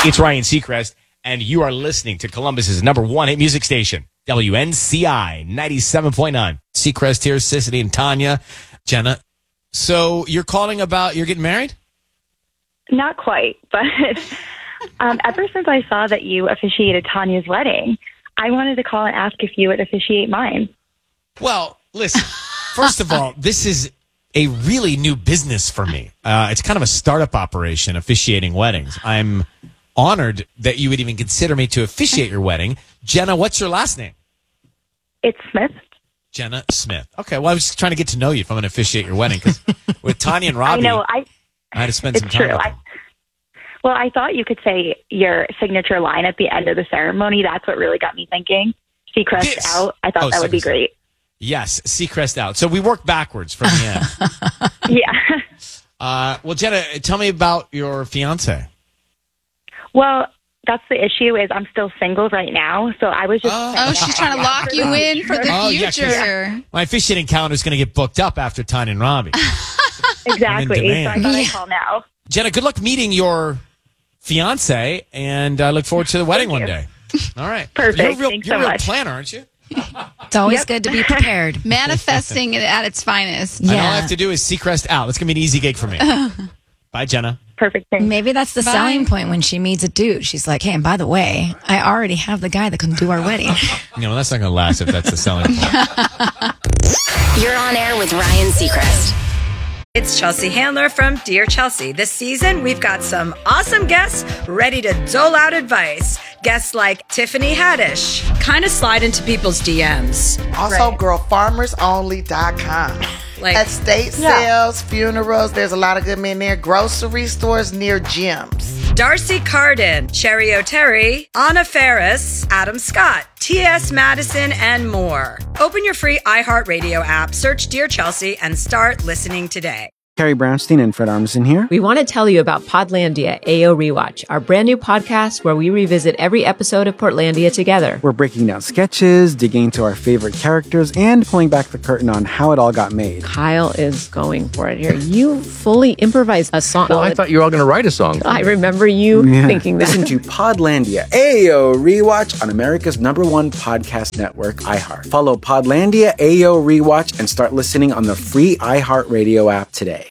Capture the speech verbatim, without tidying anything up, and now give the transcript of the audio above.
It's Ryan Seacrest, and you are listening to Columbus's number one hit music station, W N C I ninety-seven point nine. Seacrest here, Cicely and Tanya. Jenna, so you're calling about you're getting married? Not quite, but um, ever since I saw that you officiated Tanya's wedding, I wanted to call and ask if you would officiate mine. Well, listen, first of all, this is a really new business for me. Uh, it's kind of a startup operation, officiating weddings. I'm honored that you would even consider me to officiate your wedding. Jenna, what's your last name? It's Smith. Jenna Smith. Okay, well, I was just trying to get to know you if I'm going to officiate your wedding. Because with Tanya and Robbie, I know. I, I had to spend it's some time true. with I, them. well, I thought you could say your signature line at the end of the ceremony. That's what really got me thinking. Seacrest This. out. I thought Oh, that would be Seacrest. great. Yes, Seacrest out. So we work backwards from the end. Yeah. uh, well, Jenna, tell me about your fiance. Well, that's the issue is I'm still single right now. So I was just... Oh. Oh, she's trying to lock you in for the Oh, yeah, 'cause- future. My officiating calendar is going to get booked up after Tanya and Robbie. Exactly. So I demand. thought I'd call now. Jenna, good luck meeting your fiance, and I look forward to the wedding Thank one you. day. All right. Perfect. You're a real, Thanks you're so a real much. planner, aren't you? It's always Yep. good to be prepared. Manifesting it at its finest. And all I Yeah. have to do is Seacrest out. That's going to be an easy gig for me. Bye, Jenna. Perfect. Thanks. Maybe that's the Bye. selling point when she meets a dude. She's like, hey, and by the way, I already have the guy that can do our wedding. You know, that's not going to last if that's the selling point. You're on air with Ryan Seacrest. It's Chelsea Handler from Dear Chelsea. This season, we've got some awesome guests ready to dole out advice. Guests like Tiffany Haddish, kind of slide into people's D Ms. Also, Right. girl farmers only dot com. Like- Estate Yeah. sales, funerals, there's a lot of good men there. Grocery stores near gyms. Darcy Carden, Cherry O'Terry, Anna Ferris, Adam Scott, T S Madison, and more. Open your free iHeartRadio app, search Dear Chelsea, and start listening today. Carrie Brownstein and Fred Armisen here. We want to tell you about Podlandia A O Rewatch, our brand new podcast where we revisit every episode of Portlandia together. We're breaking down sketches, digging into our favorite characters, and pulling back the curtain on how it all got made. Kyle is going for it here. You fully improvised a song. Well, I thought you were all going to write a song. I remember you Yeah. thinking that. Listen to Podlandia A O Rewatch on America's number one podcast network, iHeart. Follow Podlandia A O Rewatch and start listening on the free iHeartRadio app today.